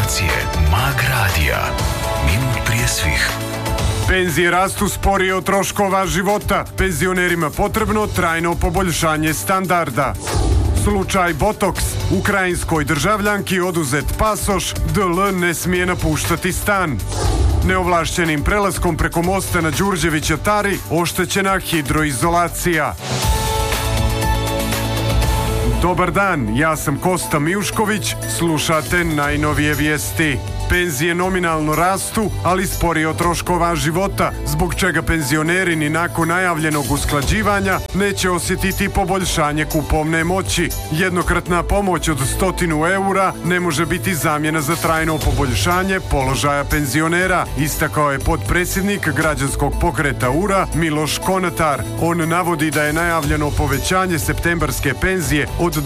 informacije Mag Radija. Minut prije svih. Penzije rastu sporije od troškova života. Penzionerima potrebno trajno poboljšanje standarda. Slučaj Botox. Ukrajinskoj državljanki oduzet pasoš, DL ne smije napuštati stan. Neovlašćenim prelaskom preko mosta na Đurđevića Tari oštećena hidroizolacija. Dobar dan, ja sam Kosta Mijušković, slušate najnovije vijesti. Penzije nominalno rastu, ali sporije od troškova života, zbog čega penzioneri ni nakon najavljenog usklađivanja neće osjetiti poboljšanje kupovne moći. Jednokratna pomoć od 100 eura ne može biti zamjena za trajno poboljšanje položaja penzionera, istakao je potpredsjednik građanskog pokreta URA Miloš Konatar. On navodi da je najavljeno povećanje septembarske penzije od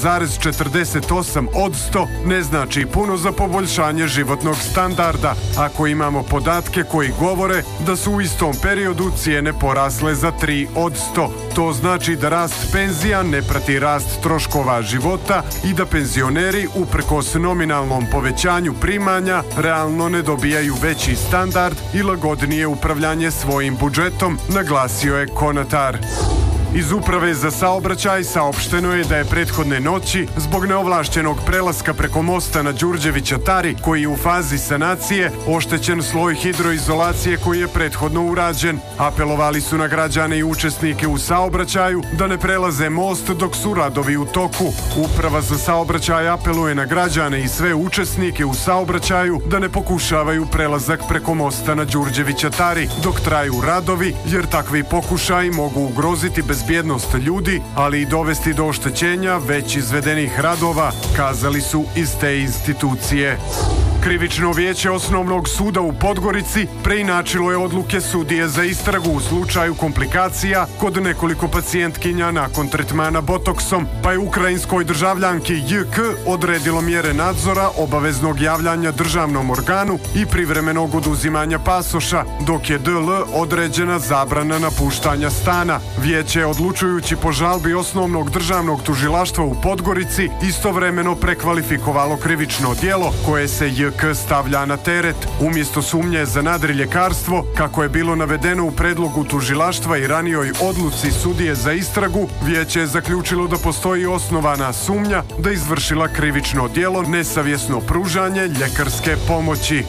2,48% ne znači puno za poboljšanje životnog standarda, ako imamo podatke koji govore da su u istom periodu cijene porasle za 3%. To znači da rast penzija ne prati rast troškova života i da penzioneri uprkos nominalnom povećanju primanja realno ne dobijaju veći standard i lagodnije upravljanje svojim budžetom, naglasio je Konatar. Iz Uprave za saobraćaj saopšteno je da je prethodne noći zbog neovlašćenog prelaska preko mosta na Đurđevića Tari, koji je u fazi sanacije, oštećen sloj hidroizolacije koji je prethodno urađen. Apelovali su na građane i učesnike u saobraćaju da ne prelaze most dok su radovi u toku. Uprava za saobraćaj apeluje na građane i sve učesnike u saobraćaju da ne pokušavaju prelazak preko mosta na Đurđevića Tari dok traju radovi, jer takvi pokušaji mogu ugroziti bezbjednost ljudi, ali i dovesti do oštećenja već izvedenih radova, kazali su iz te institucije. Krivično vijeće Osnovnog suda u Podgorici preinačilo je odluke sudije za istragu u slučaju komplikacija kod nekoliko pacijentkinja nakon tretmana Botoxom, pa je ukrajinskoj državljanki JK odredilo mjere nadzora, obaveznog javljanja državnom organu i privremenog oduzimanja pasoša, dok je DL određena zabrana napuštanja stana. Vijeće je odlučujući po žalbi Osnovnog državnog tužilaštva u Podgorici istovremeno prekvalifikovalo krivično djelo koje se JK stavlja na teret. Umjesto sumnje za nadriljekarstvo, kako je bilo navedeno u predlogu tužilaštva i ranijoj odluci sudije za istragu, vijeće je zaključilo da postoji osnovana sumnja da je izvršila krivično djelo nesavjesno pružanje ljekarske pomoći.